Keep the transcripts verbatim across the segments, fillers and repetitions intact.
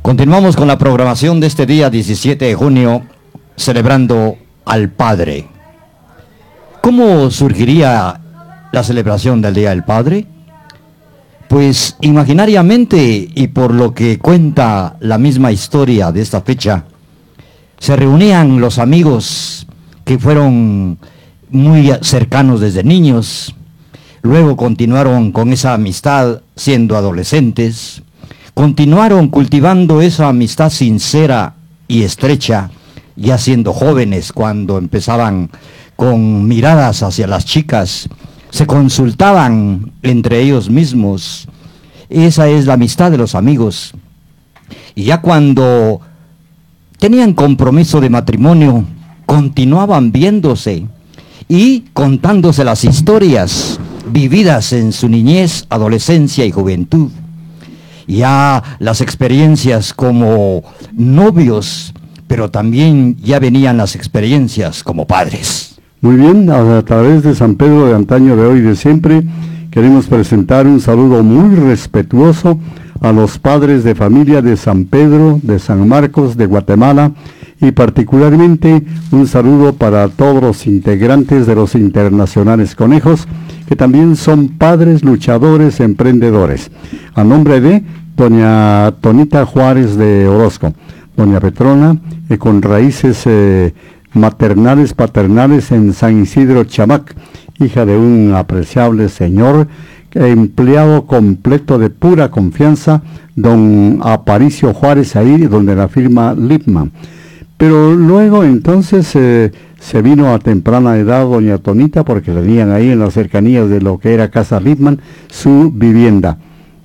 Continuamos con la programación de este día diecisiete de junio, celebrando al Padre. ¿Cómo surgiría la celebración del Día del Padre? Pues imaginariamente, y por lo que cuenta la misma historia de esta fecha, se reunían los amigos que fueron muy cercanos desde niños, luego continuaron con esa amistad siendo adolescentes, continuaron cultivando esa amistad sincera y estrecha, ya siendo jóvenes, cuando empezaban con miradas hacia las chicas, se consultaban entre ellos mismos. Esa es la amistad de los amigos. Y ya cuando tenían compromiso de matrimonio, continuaban viéndose y contándose las historias vividas en su niñez, adolescencia y juventud. Ya las experiencias como novios, pero también ya venían las experiencias como padres. Muy bien, a, a través de San Pedro de antaño, de hoy y de siempre, queremos presentar un saludo muy respetuoso a los padres de familia de San Pedro, de San Marcos, de Guatemala, y particularmente un saludo para todos los integrantes de los Internacionales Conejos, que también son padres luchadores, emprendedores. A nombre de doña Tonita Juárez de Orozco, doña Petrona, eh, con raíces eh, maternales, paternales en San Isidro Chamac, hija de un apreciable señor, empleado completo de pura confianza, don Aparicio Juárez, ahí donde la firma Lipman. Pero luego entonces eh, se vino a temprana edad doña Tonita, porque tenían ahí en las cercanías de lo que era Casa Lipman su vivienda.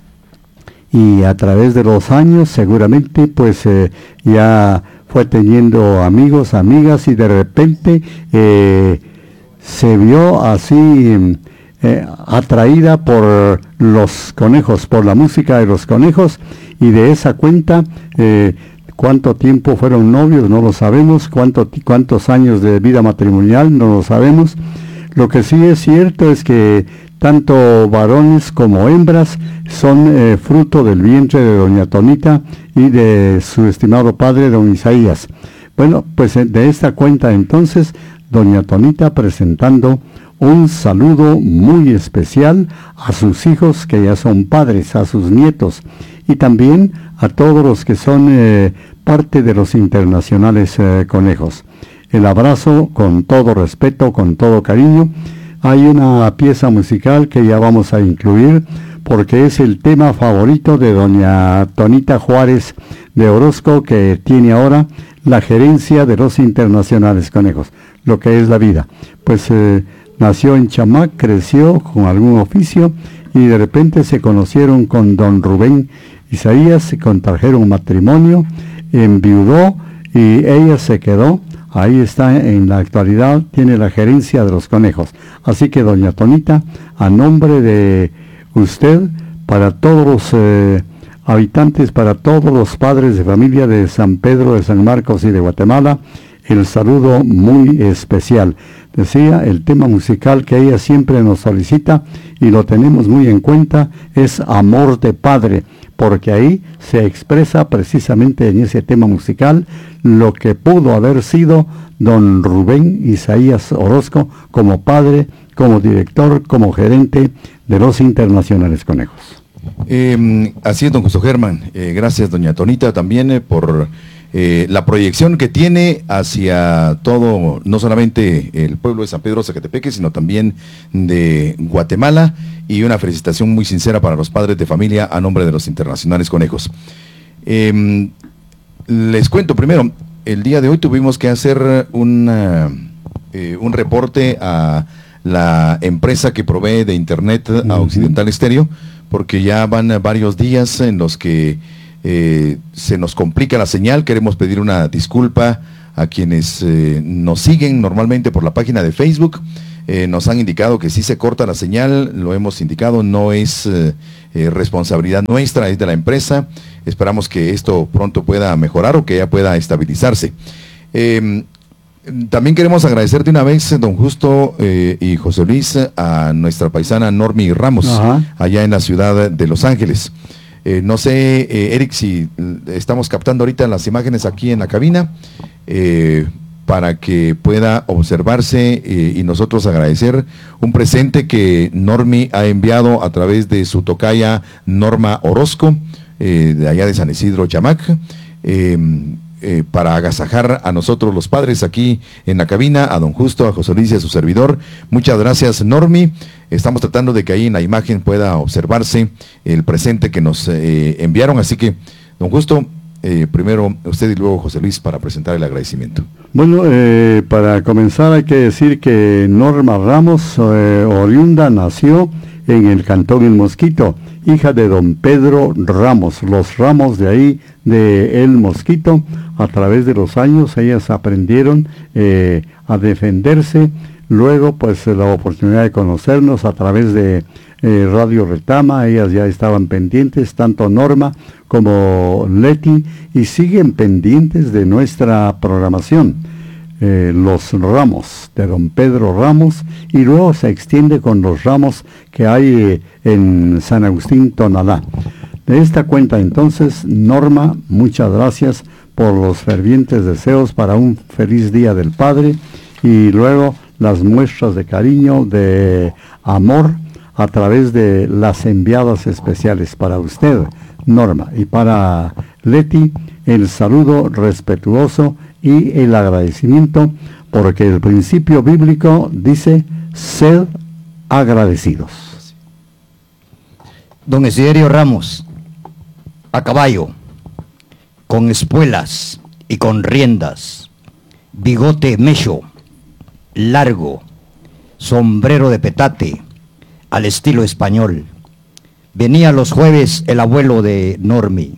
Y a través de los años seguramente pues eh, ya fue teniendo amigos, amigas, y de repente eh, se vio así eh, atraída por los conejos, por la música de los conejos, y de esa cuenta eh, cuánto tiempo fueron novios no lo sabemos, cuánto, cuántos años de vida matrimonial no lo sabemos. Lo que sí es cierto es que tanto varones como hembras son eh, fruto del vientre de doña Tonita y de su estimado padre, don Isaías. Bueno, pues de esta cuenta entonces, doña Tonita presentando un saludo muy especial a sus hijos que ya son padres, a sus nietos, y también a todos los que son eh, parte de los Internacionales eh, Conejos. El abrazo con todo respeto, con todo cariño. Hay una pieza musical que ya vamos a incluir porque es el tema favorito de doña Tonita Juárez de Orozco, que tiene ahora la gerencia de los Internacionales Conejos, lo que es la vida. Pues eh, nació en Chamac, creció con algún oficio y de repente se conocieron con don Rubén Isaías, se contrajeron matrimonio, enviudó y ella se quedó. Ahí está en la actualidad, tiene la gerencia de los conejos. Así que doña Tonita, a nombre de usted, para todos los eh, habitantes, para todos los padres de familia de San Pedro, de San Marcos y de Guatemala, el saludo muy especial. Decía, el tema musical que ella siempre nos solicita y lo tenemos muy en cuenta es Amor de Padre, porque ahí se expresa precisamente en ese tema musical lo que pudo haber sido don Rubén Isaías Orozco como padre, como director, como gerente de los Internacionales Conejos. Eh, así es, don Justo Germán. Eh, gracias, doña Tonita, también eh, por eh, la proyección que tiene hacia todo, no solamente el pueblo de San Pedro Zacatepeque, sino también de Guatemala, y una felicitación muy sincera para los padres de familia a nombre de los Internacionales Conejos. Eh, les cuento primero, el día de hoy tuvimos que hacer una, eh, un reporte a la empresa que provee de internet a Occidental Estéreo, porque ya van varios días en los que eh, se nos complica la señal. Queremos pedir una disculpa a quienes eh, nos siguen normalmente por la página de Facebook. Eh, nos han indicado que sí se corta la señal, lo hemos indicado, no es eh, eh, responsabilidad nuestra, es de la empresa. Esperamos que esto pronto pueda mejorar o que ya pueda estabilizarse. Eh, también queremos agradecer de una vez, don Justo eh, y José Luis, a nuestra paisana Normi Ramos, Ajá. allá en la ciudad de Los Ángeles. Eh, no sé, eh, Eric, si estamos captando ahorita las imágenes aquí en la cabina, eh, para que pueda observarse eh, y nosotros agradecer un presente que Normi ha enviado a través de su tocaya Norma Orozco, eh, de allá de San Isidro, Chamac, eh, eh, para agasajar a nosotros los padres aquí en la cabina, a don Justo, a José Luis y a su servidor. Muchas gracias, Normi. Estamos tratando de que ahí en la imagen pueda observarse el presente que nos eh, enviaron, así que, don Justo, eh, primero usted y luego José Luis para presentar el agradecimiento. Bueno, eh, para comenzar hay que decir que Norma Ramos, eh, oriunda, nació en el Cantón El Mosquito, hija de don Pedro Ramos. Los Ramos de ahí, de El Mosquito, a través de los años ellas aprendieron eh, a defenderse. Luego, pues, la oportunidad de conocernos a través de eh, Radio Retama, ellas ya estaban pendientes, tanto Norma como Leti, y siguen pendientes de nuestra programación. Eh, los Ramos, de don Pedro Ramos, y luego se extiende con los Ramos que hay eh, en San Agustín, Tonalá. De esta cuenta, entonces, Norma, muchas gracias por los fervientes deseos para un feliz Día del Padre, y luego las muestras de cariño, de amor, a través de las enviadas especiales para usted, Norma, y para Leti, el saludo respetuoso y el agradecimiento, porque el principio bíblico dice, sed agradecidos. Don Esiderio Ramos, a caballo, con espuelas y con riendas, bigote mecho, largo, sombrero de petate, al estilo español. Venía los jueves el abuelo de Normi.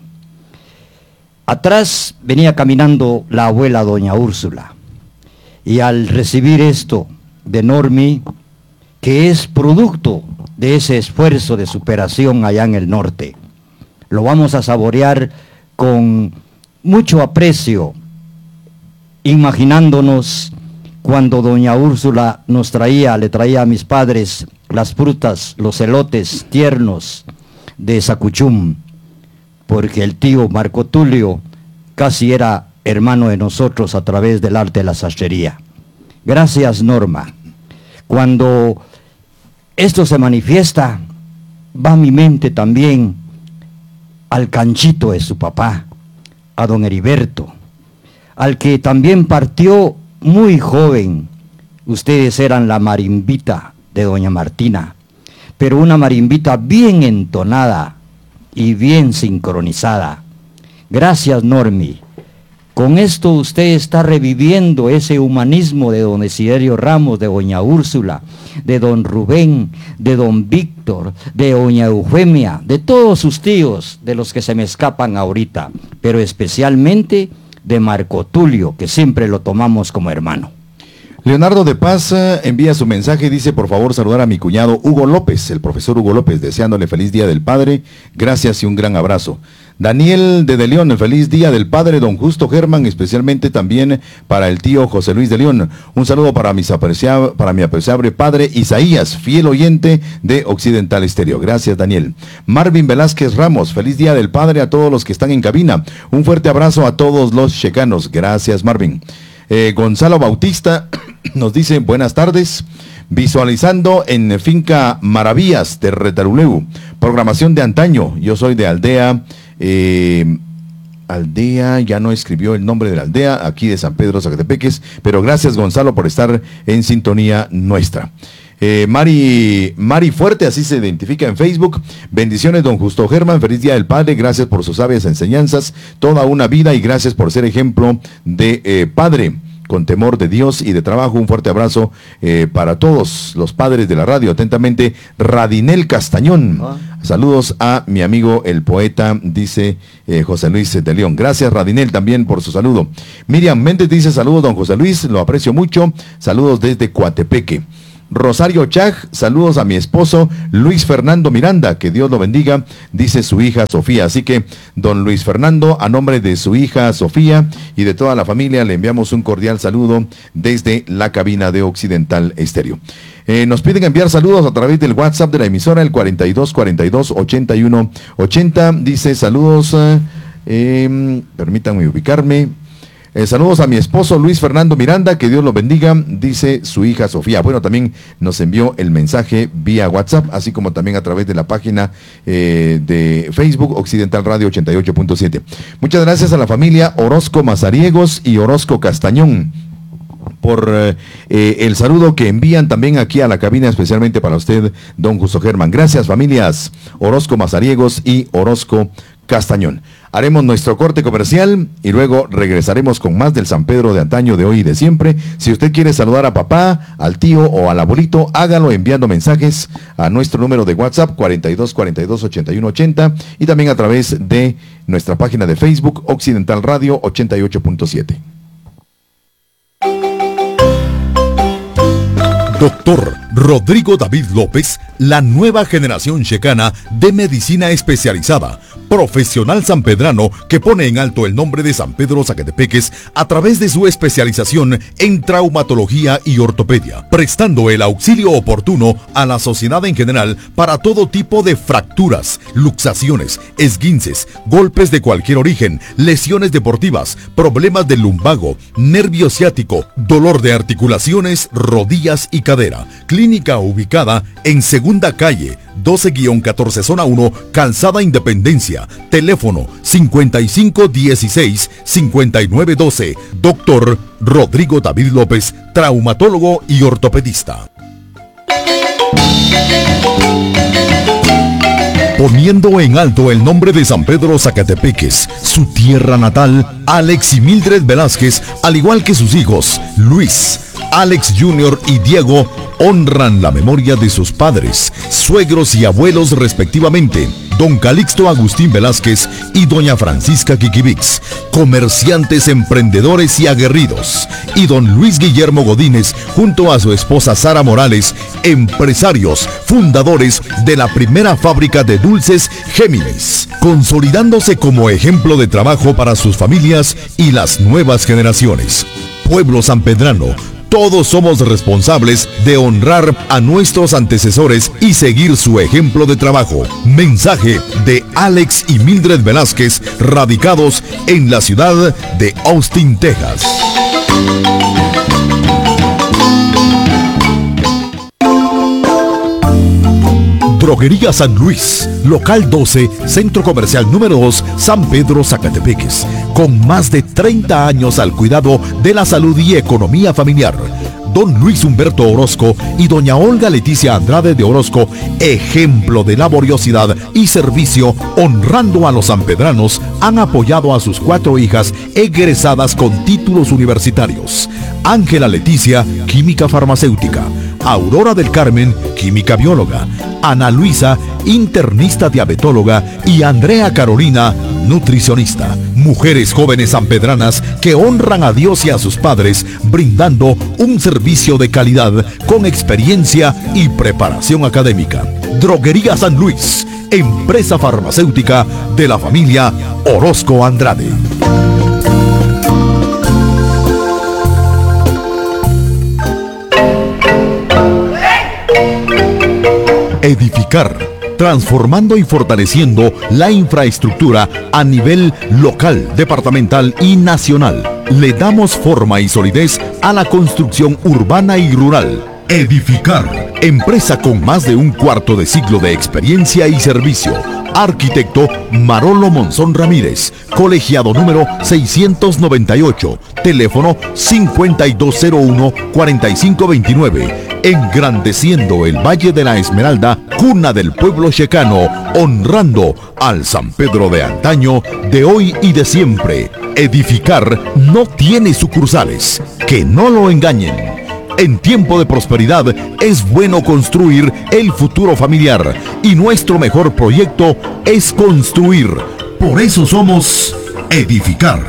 Atrás venía caminando la abuela doña Úrsula. Y al recibir esto de Normi, que es producto de ese esfuerzo de superación allá en el norte, lo vamos a saborear con mucho aprecio, imaginándonos cuando doña Úrsula nos traía, le traía a mis padres las frutas, los elotes tiernos de Sacuchum, porque el tío Marco Tulio casi era hermano de nosotros a través del arte de la sastrería. Gracias, Norma. Cuando esto se manifiesta, va mi mente también al canchito de su papá, a don Heriberto, al que también partió muy joven. Ustedes eran la marimbita de doña Martina, pero una marimbita bien entonada y bien sincronizada. Gracias, Normi. Con esto usted está reviviendo ese humanismo de don Esiderio Ramos, de doña Úrsula, de don Rubén, de don Víctor, de doña Eufemia, de todos sus tíos, de los que se me escapan ahorita, pero especialmente de Marco Tulio, que siempre lo tomamos como hermano. Leonardo de Paz eh, envía su mensaje y dice, por favor, saludar a mi cuñado Hugo López, el profesor Hugo López, deseándole feliz Día del Padre, gracias y un gran abrazo. Daniel de De León, feliz Día del Padre, don Justo Germán, especialmente también para el tío José Luis de León. Un saludo para, mis aprecia, para mi apreciable padre Isaías, fiel oyente de Occidental Estéreo. Gracias, Daniel. Marvin Velázquez Ramos, feliz Día del Padre a todos los que están en cabina. Un fuerte abrazo a todos los checanos. Gracias, Marvin. Eh, Gonzalo Bautista nos dice, buenas tardes, visualizando en Finca Maravillas de Retaruleu, programación de antaño, yo soy de Aldea, eh, Aldea, ya no escribió el nombre de la aldea, aquí de San Pedro Zacatepeques, pero gracias, Gonzalo, por estar en sintonía nuestra. Eh, Mari, Mari Fuerte, así se identifica en Facebook. Bendiciones, don Justo Germán, feliz Día del Padre, gracias por sus sabias enseñanzas, toda una vida, y gracias por ser ejemplo de eh, padre, con temor de Dios y de trabajo. Un fuerte abrazo eh, para todos los padres de la radio. Atentamente, Radinel Castañón. Ah. Saludos a mi amigo el poeta, dice eh, José Luis de León. Gracias, Radinel, también por su saludo. Miriam Méndez dice, saludos, don José Luis, lo aprecio mucho. Saludos desde Coatepeque. Rosario Chag, saludos a mi esposo Luis Fernando Miranda, que Dios lo bendiga, dice su hija Sofía. Así que, don Luis Fernando, a nombre de su hija Sofía y de toda la familia, le enviamos un cordial saludo desde la cabina de Occidental Estéreo. Eh, nos piden enviar saludos a través del WhatsApp de la emisora, el cuarenta y dos cuarenta y dos ochenta y uno ochenta. Dice saludos, eh, eh, permítanme ubicarme. Eh, saludos a mi esposo Luis Fernando Miranda, que Dios lo bendiga, dice su hija Sofía. Bueno, también nos envió el mensaje vía WhatsApp, así como también a través de la página eh, de Facebook Occidental Radio ochenta y ocho punto siete. Muchas gracias a la familia Orozco Mazariegos y Orozco Castañón por eh, eh, el saludo que envían también aquí a la cabina, especialmente para usted, don Justo Germán. Gracias, familias Orozco Mazariegos y Orozco Castañón. Haremos nuestro corte comercial y luego regresaremos con más del San Pedro de antaño, de hoy y de siempre. Si usted quiere saludar a papá, al tío o al abuelito, hágalo enviando mensajes a nuestro número de WhatsApp cuarenta y dos cuarenta y dos ochenta y uno ochenta y también a través de nuestra página de Facebook Occidental Radio ochenta y ocho punto siete. Doctor Rodrigo David López, la nueva generación checana de medicina especializada, profesional sanpedrano que pone en alto el nombre de San Pedro Zacatepeques a través de su especialización en traumatología y ortopedia, prestando el auxilio oportuno a la sociedad en general para todo tipo de fracturas, luxaciones, esguinces, golpes de cualquier origen, lesiones deportivas, problemas del lumbago, nervio ciático, dolor de articulaciones, rodillas y cadera. Clínica ubicada en Segunda Calle, doce catorce Zona uno, Calzada Independencia. Teléfono cincuenta y cinco dieciséis cincuenta y nueve doce. Doctor Rodrigo David López, traumatólogo y ortopedista. Poniendo en alto el nombre de San Pedro Zacatepeques, su tierra natal, Alex y Mildred Velázquez, al igual que sus hijos, Luis, Alex junior y Diego, honran la memoria de sus padres, suegros y abuelos respectivamente, don Calixto Agustín Velázquez y doña Francisca Kikivix, comerciantes, emprendedores y aguerridos, y don Luis Guillermo Godínez, junto a su esposa Sara Morales, empresarios, fundadores de la primera fábrica de dulces Géminis, consolidándose como ejemplo de trabajo para sus familias y las nuevas generaciones. Pueblo sanpedrano, todos somos responsables de honrar a nuestros antecesores y seguir su ejemplo de trabajo. Mensaje de Alex y Mildred Velázquez, radicados en la ciudad de Austin, Texas. Droguería San Luis, local doce, Centro Comercial número dos, San Pedro Zacatepeques, con más de treinta años al cuidado de la salud y economía familiar. Don Luis Humberto Orozco y doña Olga Leticia Andrade de Orozco, ejemplo de laboriosidad y servicio, honrando a los sanpedranos, han apoyado a sus cuatro hijas egresadas con títulos universitarios. Ángela Leticia, química farmacéutica. Aurora del Carmen, química bióloga. Ana Luisa, internista diabetóloga. Y Andrea Carolina, nutricionista. Mujeres jóvenes sanpedranas que honran a Dios y a sus padres, brindando un servicio de calidad con experiencia y preparación académica. Droguería San Luis, empresa farmacéutica de la familia Orozco Andrade. Edificar, transformando y fortaleciendo la infraestructura a nivel local, departamental y nacional. Le damos forma y solidez a la construcción urbana y rural. Edificar, empresa con más de un cuarto de siglo de experiencia y servicio. Arquitecto Marolo Monzón Ramírez, colegiado número seiscientos noventa y ocho, teléfono cincuenta y dos cero uno, cuarenta y cinco veintinueve. Engrandeciendo el Valle de la Esmeralda, cuna del pueblo checano, honrando al San Pedro de antaño, de hoy y de siempre. Edificar no tiene sucursales, que no lo engañen. En tiempo de prosperidad es bueno construir el futuro familiar y nuestro mejor proyecto es construir. Por eso somos Edificar.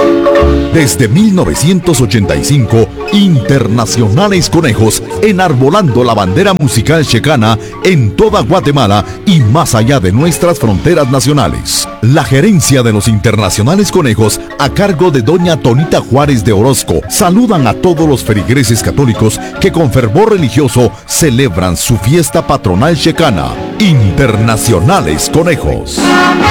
Desde mil novecientos ochenta y cinco, Internacionales Conejos, enarbolando la bandera musical checana en toda Guatemala y más allá de nuestras fronteras nacionales. La gerencia de los Internacionales Conejos, a cargo de doña Tonita Juárez de Orozco, saludan a todos los feligreses católicos que con fervor religioso celebran su fiesta patronal checana. Internacionales Conejos.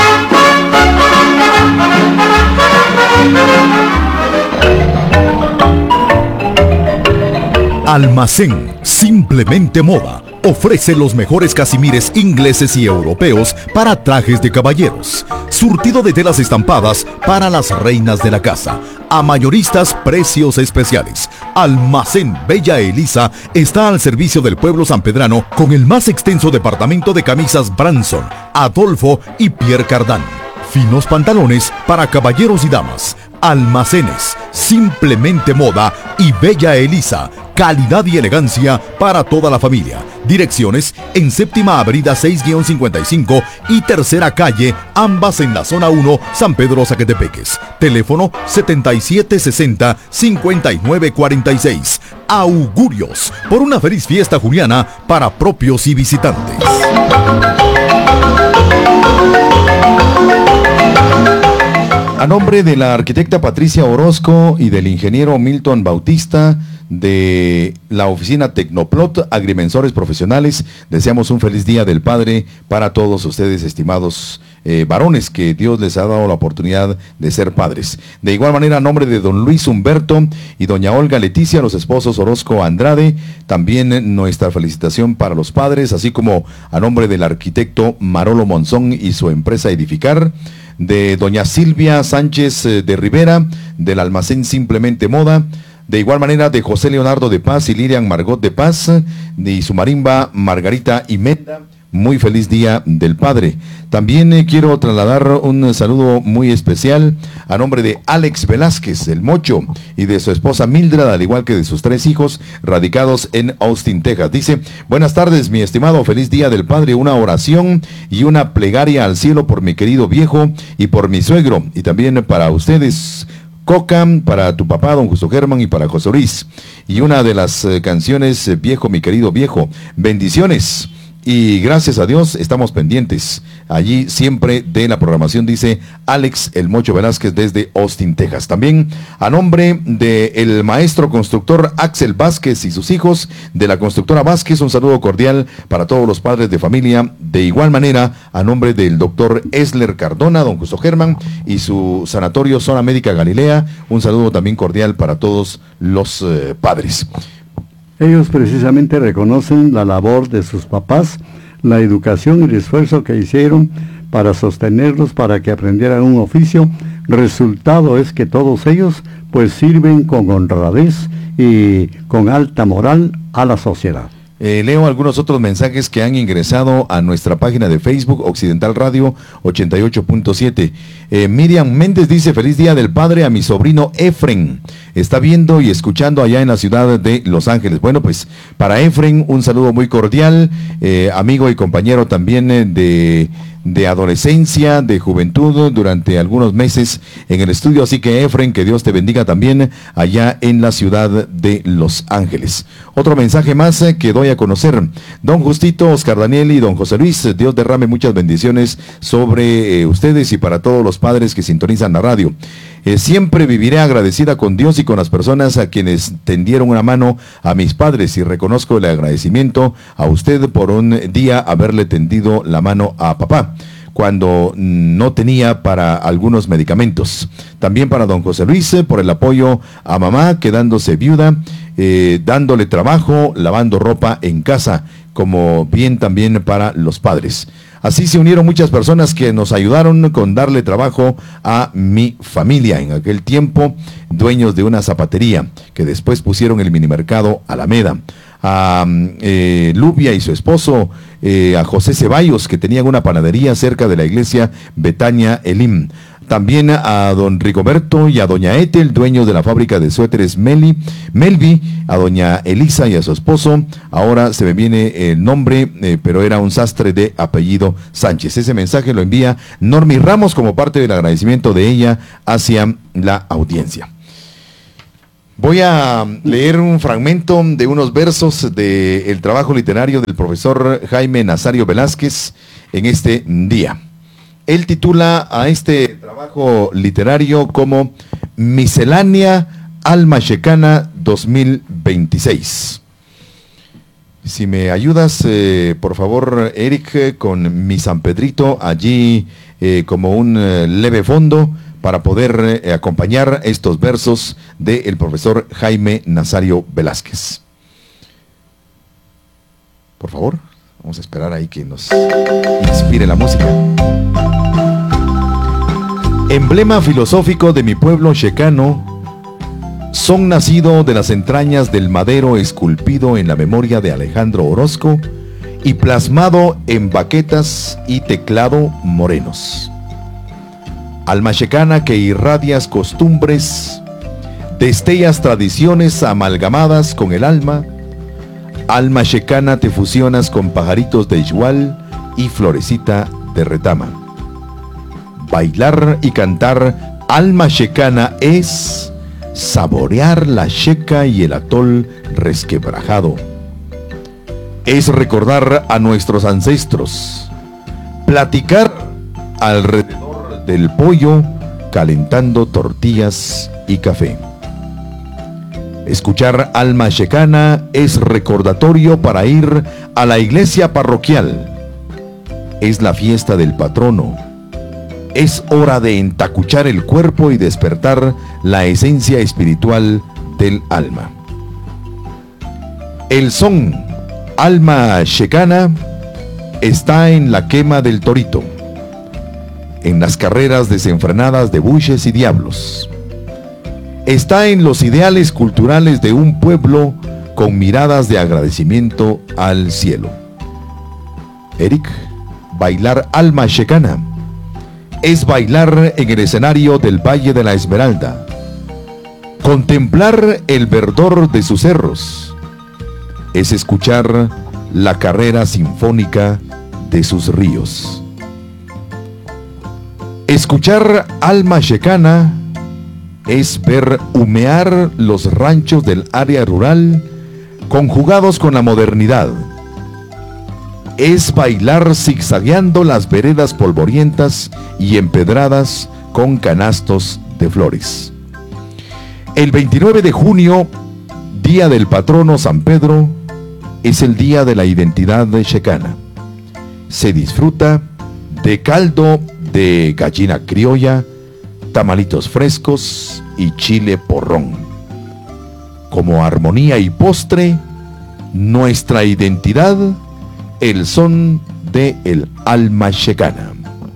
Almacén Simplemente Moda ofrece los mejores casimires ingleses y europeos para trajes de caballeros. Surtido de telas estampadas para las reinas de la casa. A mayoristas, precios especiales. Almacén Bella Elisa está al servicio del pueblo sanpedrano con el más extenso departamento de camisas Branson, Adolfo y Pierre Cardin. Finos pantalones para caballeros y damas. Almacenes Simplemente Moda y Bella Elisa. Calidad y elegancia para toda la familia. Direcciones en Séptima Avenida seis cincuenta y cinco y Tercera Calle, ambas en la zona uno, San Pedro Zacatepeques. Teléfono setenta y siete sesenta, cincuenta y nueve cuarenta y seis. Augurios por una feliz fiesta juliana para propios y visitantes. A nombre de la arquitecta Patricia Orozco y del ingeniero Milton Bautista de la oficina Tecnoplot, agrimensores profesionales, deseamos un feliz Día del Padre para todos ustedes, estimados eh, varones, que Dios les ha dado la oportunidad de ser padres. De igual manera, a nombre de don Luis Humberto y doña Olga Leticia, los esposos Orozco Andrade, también nuestra felicitación para los padres, así como a nombre del arquitecto Marolo Monzón y su empresa Edificar, de doña Silvia Sánchez de Rivera, del almacén Simplemente Moda, de igual manera de José Leonardo de Paz y Lilian Margot de Paz, y su marimba Margarita y Meta. Muy feliz Día del Padre. También eh, quiero trasladar un saludo muy especial a nombre de Alex Velázquez, el Mocho, y de su esposa Mildred, al igual que de sus tres hijos, radicados en Austin, Texas. Dice: buenas tardes, mi estimado, feliz Día del Padre, una oración y una plegaria al cielo por mi querido viejo y por mi suegro, y también para ustedes, Coca, para tu papá, don Justo Germán, y para José Luis. Y una de las eh, canciones, eh, viejo, mi querido viejo, bendiciones. Y gracias a Dios estamos pendientes allí siempre de la programación, dice Alex El Mocho Velázquez desde Austin, Texas. También a nombre del maestro constructor Axel Vázquez y sus hijos, de la constructora Vázquez, un saludo cordial para todos los padres de familia. De igual manera, a nombre del doctor Esler Cardona, don Justo Germán, y su sanatorio Zona Médica Galilea, un saludo también cordial para todos los eh, padres. Ellos precisamente reconocen la labor de sus papás, la educación y el esfuerzo que hicieron para sostenerlos, para que aprendieran un oficio. Resultado es que todos ellos pues sirven con honradez y con alta moral a la sociedad. Eh, leo algunos otros mensajes que han ingresado a nuestra página de Facebook, Occidental Radio ochenta y ocho punto siete. Eh, Miriam Méndez dice: feliz Día del Padre a mi sobrino Efren. Está viendo y escuchando allá en la ciudad de Los Ángeles. Bueno, pues para Efren un saludo muy cordial, eh, amigo y compañero también eh, de... de adolescencia, de juventud, durante algunos meses en el estudio. Así que, Efren, que Dios te bendiga también allá en la ciudad de Los Ángeles. Otro mensaje más eh, que doy a conocer: don Justito, Oscar Daniel y don José Luis, Dios derrame muchas bendiciones sobre eh, ustedes y para todos los padres que sintonizan la radio. Eh, siempre viviré agradecida con Dios y con las personas a quienes tendieron una mano a mis padres, y reconozco el agradecimiento a usted por un día haberle tendido la mano a papá cuando no tenía para algunos medicamentos. También para don José Luis, eh, por el apoyo a mamá quedándose viuda, eh, dándole trabajo, lavando ropa en casa, como bien también para los padres. Así se unieron muchas personas que nos ayudaron con darle trabajo a mi familia. En aquel tiempo, dueños de una zapatería, que después pusieron el minimercado Alameda. A eh, Lubia y su esposo, eh, a José Ceballos, que tenían una panadería cerca de la iglesia Betania Elim. También a don Rigoberto y a doña Ethel, dueños de la fábrica de suéteres Meli, Melvi, a doña Elisa y a su esposo. Ahora se me viene el nombre, eh, pero era un sastre de apellido Sánchez. Ese mensaje lo envía Normi Ramos como parte del agradecimiento de ella hacia la audiencia. Voy a leer un fragmento de unos versos del trabajo literario del profesor Jaime Nazario Velázquez en este día. Él titula a este trabajo literario como Miscelánea Alma Checana dos mil veintiséis. Si me ayudas, eh, por favor, Eric, con mi San Pedrito allí eh, como un eh, leve fondo para poder eh, acompañar estos versos del profesor Jaime Nazario Velázquez. Por favor, vamos a esperar ahí que nos inspire la música. Emblema filosófico de mi pueblo checano, son nacido de las entrañas del madero esculpido en la memoria de Alejandro Orozco y plasmado en baquetas y teclado morenos. Alma checana que irradias costumbres, destellas tradiciones amalgamadas con el alma. Alma checana te fusionas con pajaritos de igual y florecita de retama. Bailar y cantar alma checana es saborear la checa y el atol resquebrajado. Es recordar a nuestros ancestros, platicar alrededor del pollo, calentando tortillas y café. Escuchar alma checana es recordatorio para ir a la iglesia parroquial. Es la fiesta del patrono. Es hora de entacuchar el cuerpo y despertar la esencia espiritual del alma. El son alma checana está en la quema del torito, en las carreras desenfrenadas de buches y diablos. Está en los ideales culturales de un pueblo con miradas de agradecimiento al cielo. Eric, bailar alma checana es bailar en el escenario del Valle de la Esmeralda, contemplar el verdor de sus cerros, es escuchar la carrera sinfónica de sus ríos. Escuchar alma checana es ver humear los ranchos del área rural conjugados con la modernidad. Es bailar zigzagueando las veredas polvorientas y empedradas con canastos de flores. El veintinueve de junio, día del patrono San Pedro, es el día de la identidad checana. Se disfruta de caldo de gallina criolla, tamalitos frescos y chile porrón. Como armonía y postre, nuestra identidad, el son de el alma checana.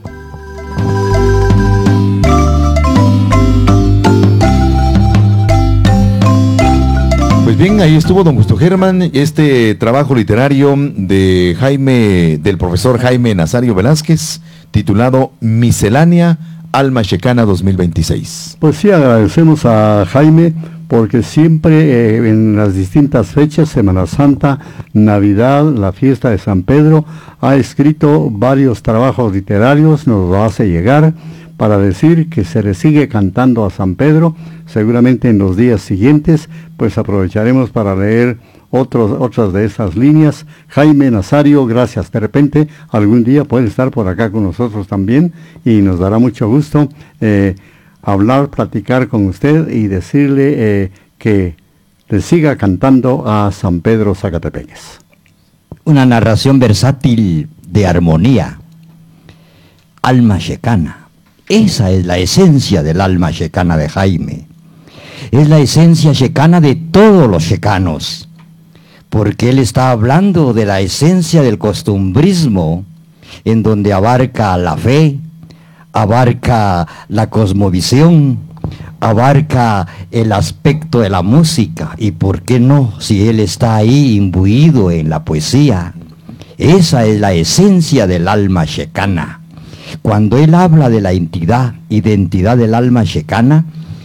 Pues bien, ahí estuvo don Justo Germán, este trabajo literario de Jaime, del profesor Jaime Nazario Velázquez, titulado Miscelánea Alma Checana dos mil veintiséis. Pues sí, agradecemos a Jaime porque siempre eh, en las distintas fechas, Semana Santa, Navidad, la fiesta de San Pedro, ha escrito varios trabajos literarios, nos lo hace llegar para decir que se le sigue cantando a San Pedro. Seguramente en los días siguientes, pues aprovecharemos para leer otros, otras de esas líneas. Jaime Nazario, gracias. De repente, algún día puede estar por acá con nosotros también y nos dará mucho gusto eh, hablar, platicar con usted y decirle eh, que le siga cantando a San Pedro Zacatepeques. Una narración versátil de armonía. Alma checana. Esa es la esencia del alma checana de Jaime. Es la esencia checana de todos los checanos. Porque él está hablando de la esencia del costumbrismo, en donde abarca la fe, abarca la cosmovisión, abarca el aspecto de la música, y por qué no, si él está ahí imbuido en la poesía. Esa es la esencia del alma checana. cuando él habla de la entidad, identidad del alma checana,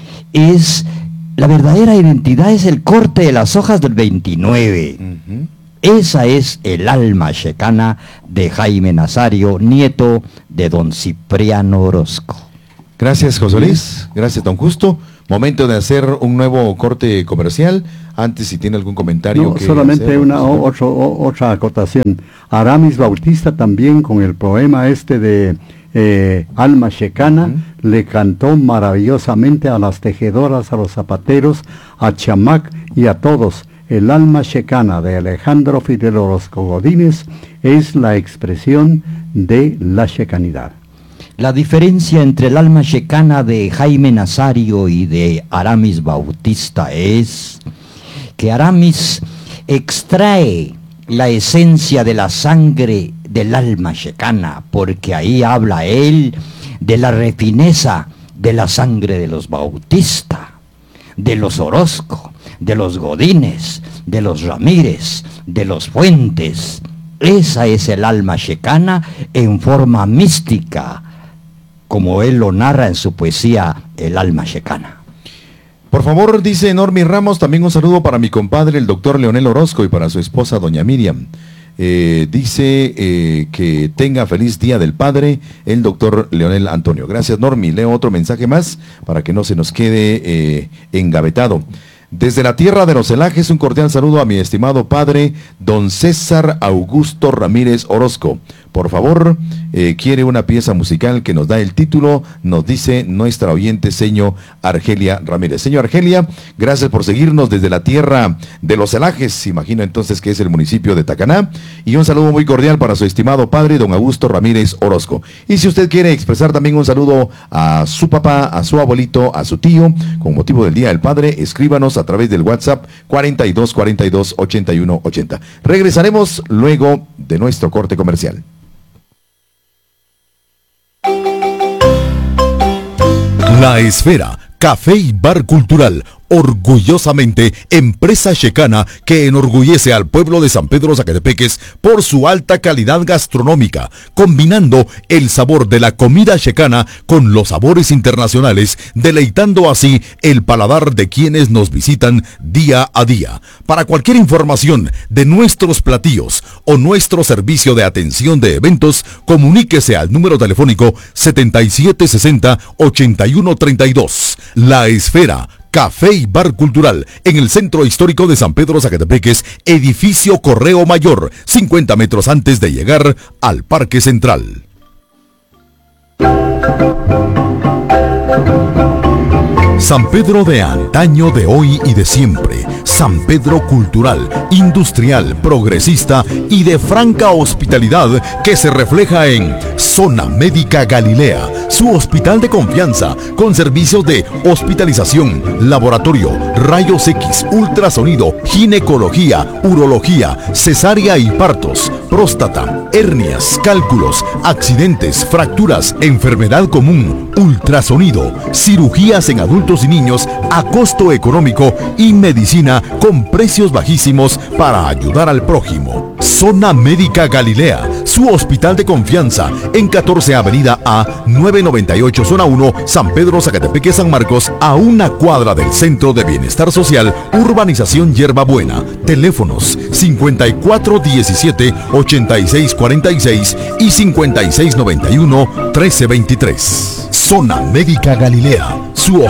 es la verdadera identidad, es el corte de las hojas del veintinueve. Uh-huh. Esa es el alma checana de Jaime Nazario, nieto de don Cipriano Orozco. Gracias, José Luis. Gracias, don Justo. Momento de hacer un nuevo corte comercial. Antes, si tiene algún comentario. No, que solamente hacer, una o, otro, o, otra acotación. Aramis Bautista también con el poema este de eh, Alma Checana, uh-huh. le cantó maravillosamente a las tejedoras, a los zapateros, a Chamac y a todos. El alma checana de Alejandro Fidel Orozco Godínez es la expresión de la checanidad. La diferencia entre el alma checana de Jaime Nazario y de Aramis Bautista es que Aramis extrae la esencia de la sangre del alma checana, porque ahí habla él de la refineza de la sangre de los Bautista, de los Orozco, de los Godínez, de los Ramírez, de los Fuentes. Esa es el alma checana en forma mística, como él lo narra en su poesía El alma checana. Por favor, dice Normi Ramos, también un saludo para mi compadre el doctor Leonel Orozco y para su esposa doña Miriam. Eh, dice eh, que tenga feliz Día del Padre el doctor Leonel Antonio. Gracias, Normi. Leo otro mensaje más para que no se nos quede eh, engavetado. Desde la tierra de los celajes, un cordial saludo a mi estimado padre, don César Augusto Ramírez Orozco. Por favor, eh, quiere una pieza musical que nos da el título, nos dice nuestra oyente seño Argelia Ramírez. Señor Argelia, gracias por seguirnos desde la tierra de los celajes, imagino entonces que es el municipio de Tacaná, y un saludo muy cordial para su estimado padre, don Augusto Ramírez Orozco. Y si usted quiere expresar también un saludo a su papá, a su abuelito, a su tío, con motivo del Día del Padre, escríbanos a través del WhatsApp cuarenta y dos cuarenta y dos ochenta y uno ochenta. Regresaremos luego de nuestro corte comercial. La Esfera, café y bar cultural, orgullosamente empresa checana que enorgullece al pueblo de San Pedro Zacatepeques por su alta calidad gastronómica, combinando el sabor de la comida checana con los sabores internacionales, deleitando así el paladar de quienes nos visitan día a día. Para cualquier información de nuestros platillos o nuestro servicio de atención de eventos, comuníquese al número telefónico setenta y siete sesenta ochenta y uno treinta y dos. La Esfera, café y bar cultural, en el centro histórico de San Pedro Zacatepeques, edificio Correo Mayor, cincuenta metros antes de llegar al Parque Central. San Pedro de antaño, de hoy y de siempre. San Pedro cultural, industrial, progresista y de franca hospitalidad que se refleja en Zona Médica Galilea, su hospital de confianza con servicios de hospitalización, laboratorio, rayos X, ultrasonido, ginecología, urología, cesárea y partos, próstata, hernias, cálculos, accidentes, fracturas, enfermedad común, ultrasonido, cirugías en adultos y niños a costo económico y medicina con precios bajísimos para ayudar al prójimo. Zona Médica Galilea, su hospital de confianza en catorce Avenida A, novecientos noventa y ocho, Zona uno, San Pedro Zacatepeques, San Marcos, a una cuadra del Centro de Bienestar Social, Urbanización Yerba Buena. Teléfonos cincuenta y cuatro diecisiete ochenta y seis cuarenta y seis y cincuenta y seis noventa y uno trece veintitrés. Zona Médica Galilea, su